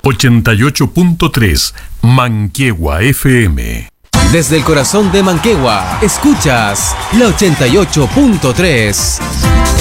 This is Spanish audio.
88.3 Manquehue FM. Desde el corazón de Manquehue, escuchas la 88.3.